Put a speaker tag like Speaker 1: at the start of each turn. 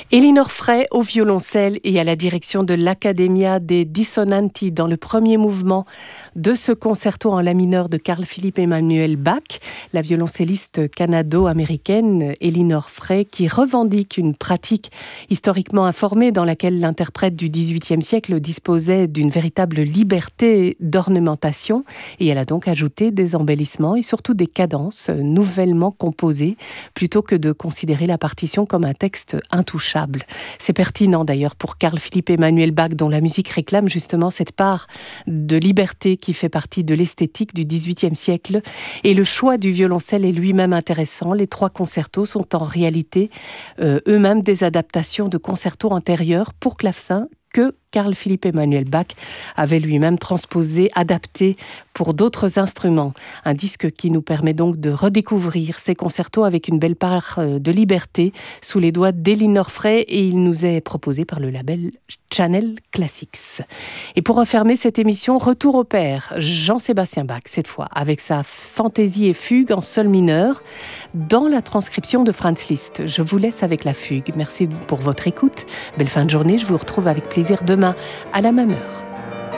Speaker 1: Elinor Frey au violoncelle et à la direction de l'Accademia dei Dissonanti dans le premier mouvement de ce concerto en la mineur de Carl Philipp Emanuel Bach, la violoncelliste canado-américaine Elinor Frey qui revendique une pratique historiquement informée dans laquelle l'interprète du XVIIIe siècle disposait d'une véritable liberté d'ornementation et elle a donc ajouté des embellissements et surtout des cadences nouvellement composées plutôt que de considérer la partition comme un texte intouchable. C'est pertinent d'ailleurs pour Carl Philipp Emanuel Bach dont la musique réclame justement cette part de liberté qui fait partie de l'esthétique du XVIIIe siècle et le choix du violoncelle est lui-même intéressant. Les 3 concertos sont en réalité eux-mêmes des adaptations de concertos antérieurs pour clavecin que Carl Philipp Emanuel Bach avait lui-même transposé, adapté pour d'autres instruments. Un disque qui nous permet donc de redécouvrir ces concertos avec une belle part de liberté sous les doigts d'Elinor Frey et il nous est proposé par le label Channel Classics. Et pour refermer cette émission, retour au père, Jean-Sébastien Bach, cette fois, avec sa fantaisie et fugue en sol mineur dans la transcription de Franz Liszt. Je vous laisse avec la fugue. Merci pour votre écoute. Belle fin de journée. Je vous retrouve avec plaisir demain à la même heure.